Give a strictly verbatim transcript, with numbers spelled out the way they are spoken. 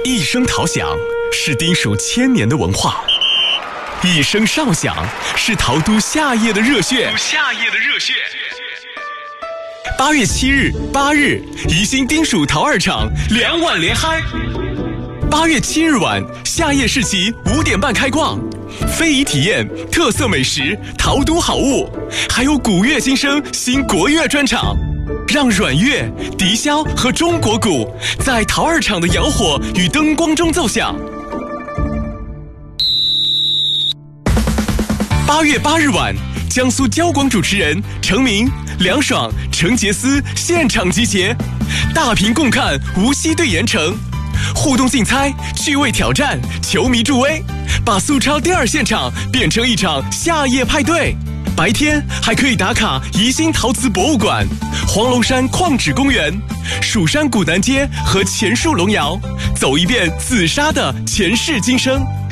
一声桃响，是丁蜀千年的文化；一声哨响，是陶都夏夜的热血。夏夜的热血。八月七日、八日，宜兴丁蜀陶二厂两晚连嗨。八月七日晚，夏夜市集五点半开逛，非遗体验、特色美食、陶都好物，还有古乐新生新国乐专场。让软乐、笛箫和中国鼓在陶二厂的窑火与灯光中奏响。八月八日晚，江苏交广主持人程明、梁爽、程杰思现场集结，大屏共看无锡对盐城，互动竞猜、趣味挑战、球迷助威，把苏超第二现场变成一场夏夜派对。白天还可以打卡宜兴陶瓷博物馆、黄龙山矿址公园、蜀山古南街和前树龙窑，走一遍紫砂的前世今生。